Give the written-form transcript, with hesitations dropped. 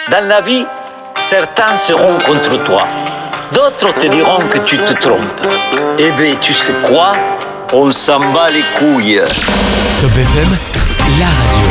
Dans la vie, certains seront contre toi. D'autres te diront que tu te trompes. Eh bien, tu sais quoi? On s'en bat les couilles. Top FM, la radio.